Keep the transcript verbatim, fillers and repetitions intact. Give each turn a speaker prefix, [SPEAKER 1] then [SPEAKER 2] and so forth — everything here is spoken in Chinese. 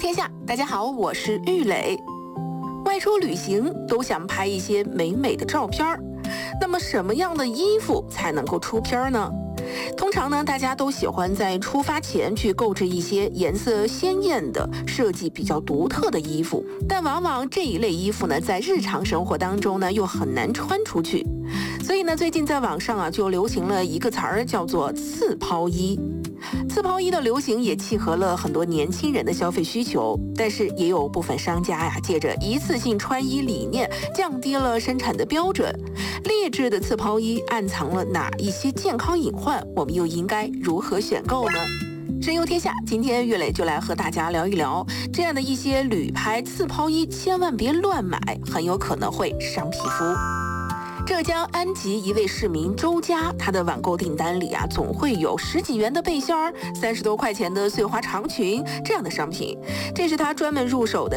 [SPEAKER 1] 天下，大家好，我是玉磊。外出旅行都想拍一些美美的照片儿，那么什么样的衣服才能够出片呢？通常呢，大家都喜欢在出发前去购置一些颜色鲜艳的、设计比较独特的衣服，但往往这一类衣服呢，在日常生活当中呢，又很难穿出去。所以呢，最近在网上啊，就流行了一个词儿，叫做刺抛衣。刺抛衣的流行也契合了很多年轻人的消费需求，但是也有部分商家呀，借着一次性穿衣理念，降低了生产的标准。劣质的刺抛衣暗藏了哪一些健康隐患？我们又应该如何选购呢？深游天下，今天岳磊就来和大家聊一聊这样的一些旅拍刺抛衣，千万别乱买，很有可能会伤皮肤。浙江安吉一位市民周家，他的网购订单里啊，总会有十几元的背心儿、三十多块钱的碎花长裙这样的商品，这是他专门入手的